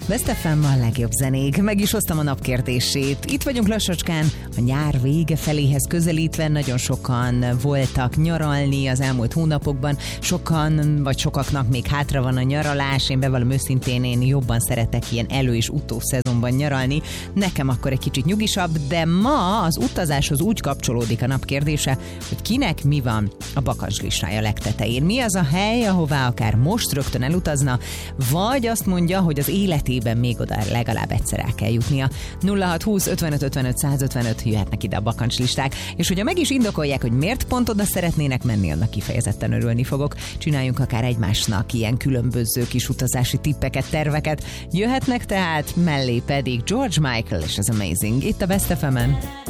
Best FM a legjobb zenék. Meg is hoztam a napkérdését. Itt vagyunk lassacskán, a nyár vége feléhez közelítve. Nagyon sokan voltak nyaralni az elmúlt hónapokban. Sokan, vagy sokaknak még hátra van a nyaralás. Én bevallom őszintén, én jobban szeretek ilyen elő- és utószezonban nyaralni. Nekem akkor egy kicsit nyugisabb, de ma az utazáshoz úgy kapcsolódik a napkérdése, hogy kinek mi van a bakancslistája legtetején. Mi az a hely, ahová akár most rögtön elutazna, vagy azt mondja, hogy az életében még oda legalább egyszer el kell jutnia. 0620 55 55 155 jöhetnek ide a bakancslisták, és hogyha meg is indokolják, hogy miért pont oda szeretnének menni, annak kifejezetten örülni fogok. Csináljunk akár egymásnak ilyen különböző kis utazási tippeket, terveket. Jöhetnek tehát, mellé pedig George Michael és az Amazing itt a Best FM-en.